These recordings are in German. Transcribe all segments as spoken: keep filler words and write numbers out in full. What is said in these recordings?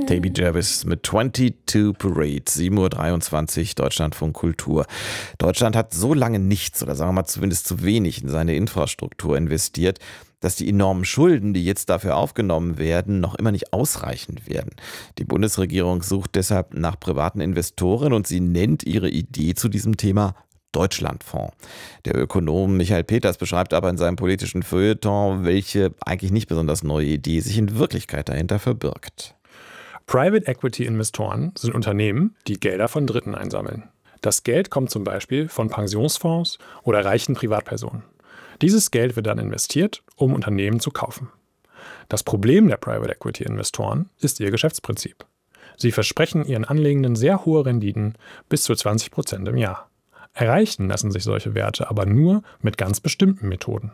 Davy Jarvis mit zweiundzwanzig Parade, sieben Uhr dreiundzwanzig, Deutschlandfunk Kultur. Deutschland hat so lange nichts oder sagen wir mal zumindest zu wenig in seine Infrastruktur investiert, dass die enormen Schulden, die jetzt dafür aufgenommen werden, noch immer nicht ausreichend werden. Die Bundesregierung sucht deshalb nach privaten Investoren und sie nennt ihre Idee zu diesem Thema Deutschlandfonds. Der Ökonom Michael Peters beschreibt aber in seinem politischen Feuilleton, welche eigentlich nicht besonders neue Idee sich in Wirklichkeit dahinter verbirgt. Private Equity Investoren sind Unternehmen, die Gelder von Dritten einsammeln. Das Geld kommt zum Beispiel von Pensionsfonds oder reichen Privatpersonen. Dieses Geld wird dann investiert, um Unternehmen zu kaufen. Das Problem der Private Equity Investoren ist ihr Geschäftsprinzip. Sie versprechen ihren Anlegenden sehr hohe Renditen, bis zu zwanzig Prozent im Jahr. Erreichen lassen sich solche Werte aber nur mit ganz bestimmten Methoden.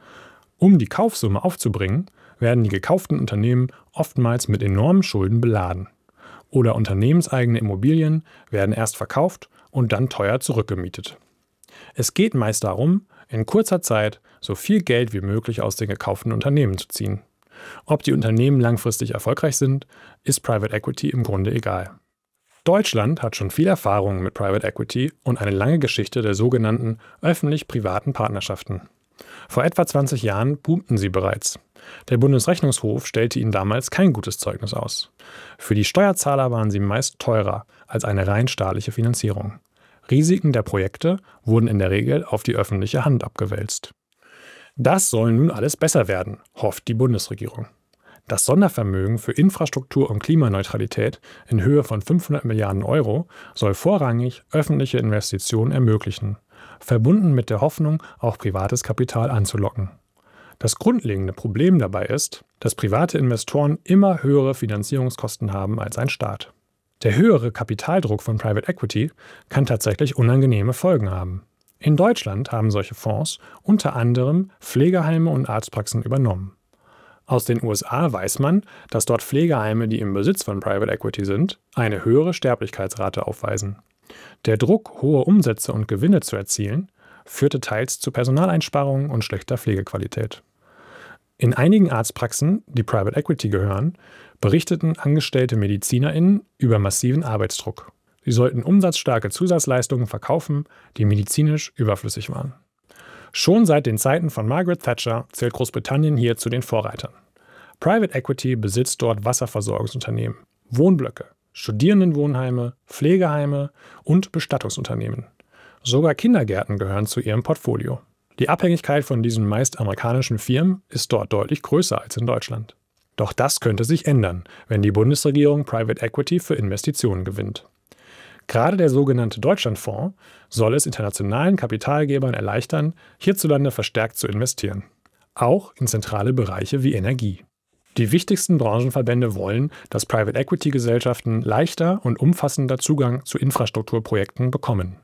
Um die Kaufsumme aufzubringen, werden die gekauften Unternehmen oftmals mit enormen Schulden beladen. Oder unternehmenseigene Immobilien werden erst verkauft und dann teuer zurückgemietet. Es geht meist darum, in kurzer Zeit so viel Geld wie möglich aus den gekauften Unternehmen zu ziehen. Ob die Unternehmen langfristig erfolgreich sind, ist Private Equity im Grunde egal. Deutschland hat schon viel Erfahrung mit Private Equity und eine lange Geschichte der sogenannten öffentlich-privaten Partnerschaften. Vor etwa zwanzig Jahren boomten sie bereits. Der Bundesrechnungshof stellte ihnen damals kein gutes Zeugnis aus. Für die Steuerzahler waren sie meist teurer als eine rein staatliche Finanzierung. Risiken der Projekte wurden in der Regel auf die öffentliche Hand abgewälzt. Das soll nun alles besser werden, hofft die Bundesregierung. Das Sondervermögen für Infrastruktur und Klimaneutralität in Höhe von fünfhundert Milliarden Euro soll vorrangig öffentliche Investitionen ermöglichen, verbunden mit der Hoffnung, auch privates Kapital anzulocken. Das grundlegende Problem dabei ist, dass private Investoren immer höhere Finanzierungskosten haben als ein Staat. Der höhere Kapitaldruck von Private Equity kann tatsächlich unangenehme Folgen haben. In Deutschland haben solche Fonds unter anderem Pflegeheime und Arztpraxen übernommen. Aus den U S A weiß man, dass dort Pflegeheime, die im Besitz von Private Equity sind, eine höhere Sterblichkeitsrate aufweisen. Der Druck, hohe Umsätze und Gewinne zu erzielen, führte teils zu Personaleinsparungen und schlechter Pflegequalität. In einigen Arztpraxen, die Private Equity gehören, berichteten angestellte MedizinerInnen über massiven Arbeitsdruck. Sie sollten umsatzstarke Zusatzleistungen verkaufen, die medizinisch überflüssig waren. Schon seit den Zeiten von Margaret Thatcher zählt Großbritannien hier zu den Vorreitern. Private Equity besitzt dort Wasserversorgungsunternehmen, Wohnblöcke, Studierendenwohnheime, Pflegeheime und Bestattungsunternehmen. Sogar Kindergärten gehören zu ihrem Portfolio. Die Abhängigkeit von diesen meist amerikanischen Firmen ist dort deutlich größer als in Deutschland. Doch das könnte sich ändern, wenn die Bundesregierung Private Equity für Investitionen gewinnt. Gerade der sogenannte Deutschlandfonds soll es internationalen Kapitalgebern erleichtern, hierzulande verstärkt zu investieren. Auch in zentrale Bereiche wie Energie. Die wichtigsten Branchenverbände wollen, dass Private Equity Gesellschaften leichter und umfassender Zugang zu Infrastrukturprojekten bekommen.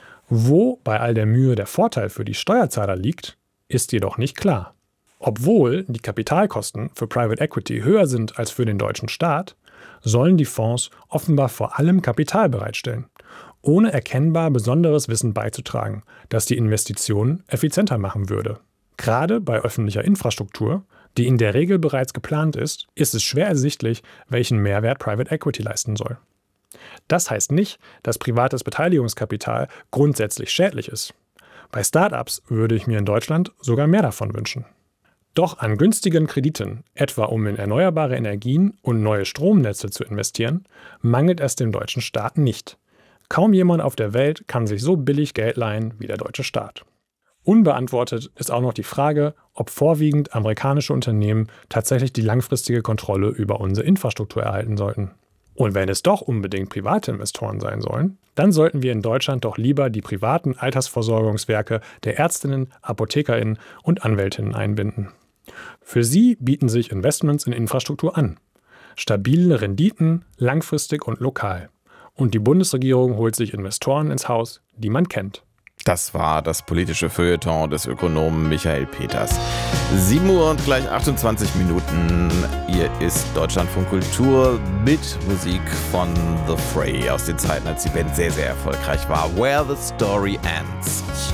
Wo bei all der Mühe der Vorteil für die Steuerzahler liegt, ist jedoch nicht klar. Obwohl die Kapitalkosten für Private Equity höher sind als für den deutschen Staat, sollen die Fonds offenbar vor allem Kapital bereitstellen, ohne erkennbar besonderes Wissen beizutragen, das die Investitionen effizienter machen würde. Gerade bei öffentlicher Infrastruktur, die in der Regel bereits geplant ist, ist es schwer ersichtlich, welchen Mehrwert Private Equity leisten soll. Das heißt nicht, dass privates Beteiligungskapital grundsätzlich schädlich ist. Bei Startups würde ich mir in Deutschland sogar mehr davon wünschen. Doch an günstigen Krediten, etwa um in erneuerbare Energien und neue Stromnetze zu investieren, mangelt es dem deutschen Staat nicht. Kaum jemand auf der Welt kann sich so billig Geld leihen wie der deutsche Staat. Unbeantwortet ist auch noch die Frage, ob vorwiegend amerikanische Unternehmen tatsächlich die langfristige Kontrolle über unsere Infrastruktur erhalten sollten. Und wenn es doch unbedingt private Investoren sein sollen, dann sollten wir in Deutschland doch lieber die privaten Altersversorgungswerke der Ärztinnen, ApothekerInnen und Anwältinnen einbinden. Für sie bieten sich Investments in Infrastruktur an. Stabile Renditen, langfristig und lokal. Und die Bundesregierung holt sich Investoren ins Haus, die man kennt. Das war das politische Feuilleton des Ökonomen Michael Peters. sieben Uhr und gleich achtundzwanzig Minuten. Hier ist Deutschlandfunk Kultur mit Musik von The Fray aus den Zeiten, als die Band sehr, sehr erfolgreich war. Where the Story Ends.